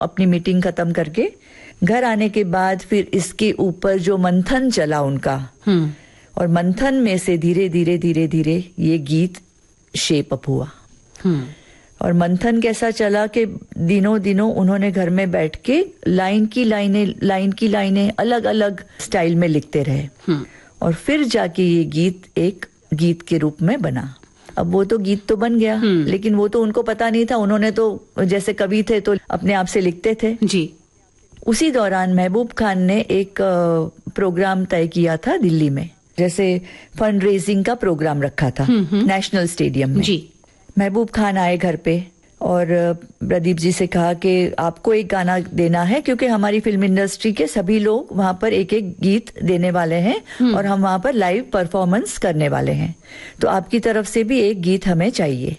अपनी मीटिंग खत्म करके घर आने के बाद फिर इसके ऊपर जो मंथन चला उनका, और मंथन में से धीरे धीरे धीरे धीरे ये गीत शेप अप हुआ। और मंथन कैसा चला कि दिनों दिनों उन्होंने घर में बैठ के लाइन की लाइनें अलग अलग स्टाइल में लिखते रहे, और फिर जाके ये गीत एक गीत के रूप में बना। अब वो तो गीत तो बन गया, लेकिन वो तो उनको पता नहीं था, उन्होंने तो जैसे कवि थे तो अपने आप से लिखते थे जी। उसी दौरान महबूब खान ने एक प्रोग्राम तय किया था दिल्ली में, जैसे फंड रेजिंग का प्रोग्राम रखा था नेशनल स्टेडियम में जी। महबूब खान आए घर पे और प्रदीप जी से कहा कि आपको एक गाना देना है, क्योंकि हमारी फिल्म इंडस्ट्री के सभी लोग वहां पर एक एक गीत देने वाले हैं और हम वहां पर लाइव परफॉर्मेंस करने वाले हैं, तो आपकी तरफ से भी एक गीत हमें चाहिए।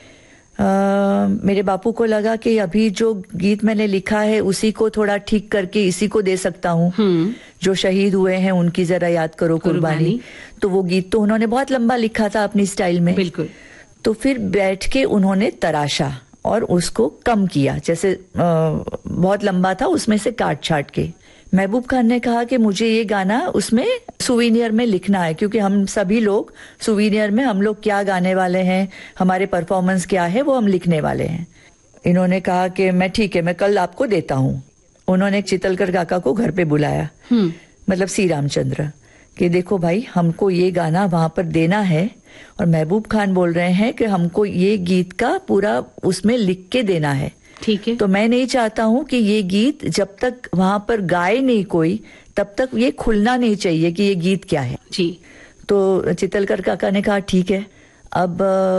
मेरे बापू को लगा कि अभी जो गीत मैंने लिखा है उसी को थोड़ा ठीक करके इसी को दे सकता हूँ, जो शहीद हुए हैं उनकी जरा याद करो कुर्बानी। तो वो गीत तो उन्होंने बहुत लंबा लिखा था अपनी स्टाइल में, बिल्कुल। तो फिर बैठ के उन्होंने तराशा और उसको कम किया, जैसे बहुत लंबा था उसमें से काट छाट के। महबूब खान ने कहा कि मुझे ये गाना उसमें सुवीनियर में लिखना है, क्योंकि हम सभी लोग सुवीनियर में हम लोग क्या गाने वाले हैं, हमारे परफॉर्मेंस क्या है, वो हम लिखने वाले हैं। इन्होंने कहा कि मैं ठीक है, मैं कल आपको देता हूँ। उन्होंने चितलकर काका को घर पे बुलाया, मतलब सी रामचंद्र, कि देखो भाई हमको ये गाना वहां पर देना है, और महबूब खान बोल रहे हैं कि हमको ये गीत का पूरा उसमें लिख के देना है, ठीक है। तो मैं नहीं चाहता हूँ कि ये गीत जब तक वहां पर गाए नहीं कोई तब तक ये खुलना नहीं चाहिए कि ये गीत क्या है जी। तो चितलकर काका ने कहा ठीक है, अब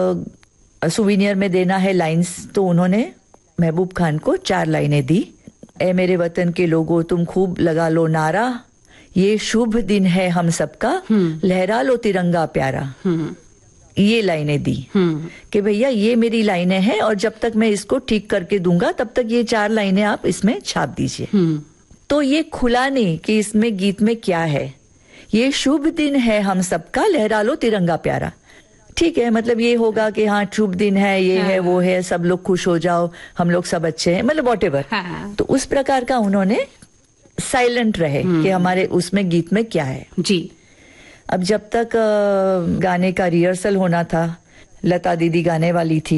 सुवीनियर में देना है लाइंस। तो उन्होंने महबूब खान को 4 लाइनें दी। ए मेरे वतन के लोगों तुम खूब लगा लो नारा, ये शुभ दिन है हम सबका, लहरा लो तिरंगा प्यारा। ये लाइनें दी कि भैया ये मेरी लाइनें हैं, और जब तक मैं इसको ठीक करके दूंगा तब तक ये 4 लाइनें आप इसमें छाप दीजिए। तो ये खुला नहीं कि इसमें गीत में क्या है। ये शुभ दिन है हम सबका, लहरा लो तिरंगा प्यारा, ठीक है। मतलब ये होगा कि हाँ शुभ दिन है, ये है वो है, सब लोग खुश हो जाओ, हम लोग सब अच्छे हैं, मतलब व्हाटएवर। तो उस प्रकार का उन्होंने साइलेंट रहे कि हमारे उसमें गीत में क्या है जी। अब जब तक गाने का रिहर्सल होना था, लता दीदी गाने वाली थी,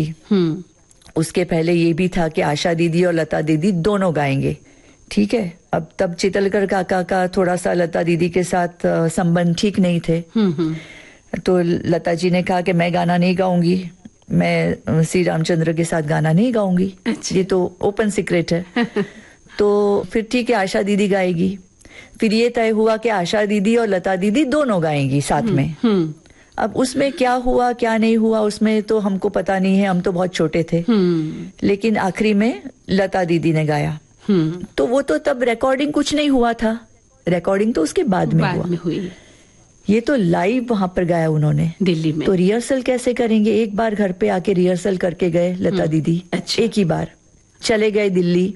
उसके पहले ये भी था कि आशा दीदी और लता दीदी दोनों गाएंगे, ठीक है। अब तब चितलकर काका का थोड़ा सा लता दीदी के साथ संबंध ठीक नहीं थे, तो लता जी ने कहा कि मैं गाना नहीं गाऊंगी, मैं सी रामचंद्र के साथ गाना नहीं गाऊंगी, ये तो ओपन सीक्रेट है। तो फिर ठीक है आशा दीदी गाएगी। फिर ये तय हुआ कि आशा दीदी और लता दीदी दोनों गाएंगी साथ में। अब उसमें क्या हुआ क्या नहीं हुआ उसमें तो हमको पता नहीं है, हम तो बहुत छोटे थे। लेकिन आखिरी में लता दीदी ने गाया। तो वो तो तब रिकॉर्डिंग कुछ नहीं हुआ था, रिकॉर्डिंग तो उसके बाद में हुई। ये तो लाइव वहां पर गाया उन्होंने दिल्ली में। तो रिहर्सल कैसे करेंगे, एक बार घर पे आके रिहर्सल करके गए लता दीदी, एक ही बार चले गए दिल्ली,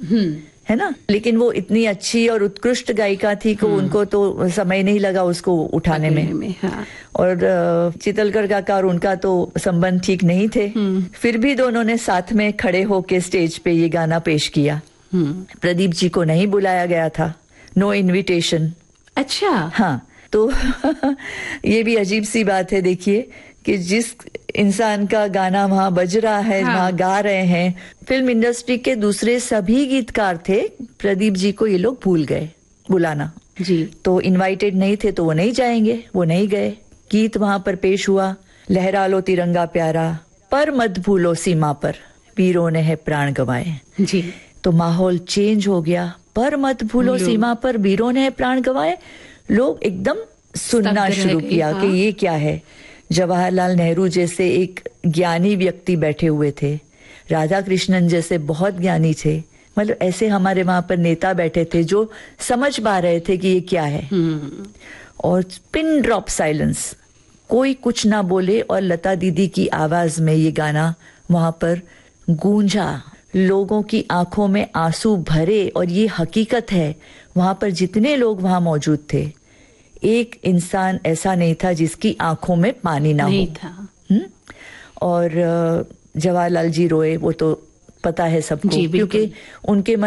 है ना। लेकिन वो इतनी अच्छी और उत्कृष्ट गायिका थी कि उनको तो समय नहीं लगा उसको उठाने में। हाँ। और चितलकर काका और उनका तो संबंध ठीक नहीं थे, फिर भी दोनों ने साथ में खड़े होके स्टेज पे ये गाना पेश किया। प्रदीप जी को नहीं बुलाया गया था, नो इनविटेशन। अच्छा हाँ। तो ये भी अजीब सी बात है, देखिए कि जिस इंसान का गाना वहां बज रहा है, हाँ। वहां गा रहे हैं, फिल्म इंडस्ट्री के दूसरे सभी गीतकार थे, प्रदीप जी को ये लोग भूल गए बुलाना जी। तो इनवाइटेड नहीं थे तो वो नहीं जाएंगे, वो नहीं गए। गीत वहां पर पेश हुआ, लहरा लो तिरंगा प्यारा, पर मत भूलो सीमा पर, वीरों ने है प्राण गंवाए जी। तो माहौल चेंज हो गया, पर मत भूलो सीमा पर, वीरों ने है प्राण गंवाए। लोग एकदम सुनना शुरू किया कि ये क्या है। जवाहरलाल नेहरू जैसे एक ज्ञानी व्यक्ति बैठे हुए थे, राधा कृष्णन जैसे बहुत ज्ञानी थे, मतलब ऐसे हमारे वहां पर नेता बैठे थे जो समझ पा रहे थे कि ये क्या है। और पिन ड्रॉप साइलेंस, कोई कुछ ना बोले, और लता दीदी की आवाज में ये गाना वहां पर गूंजा, लोगों की आंखों में आंसू भरे। और ये हकीकत है, वहां पर जितने लोग वहां मौजूद थे, एक इंसान ऐसा नहीं था जिसकी आंखों में पानी ना हो था। और जवाहरलाल जी रोए, वो तो पता है सबको, क्योंकि उनके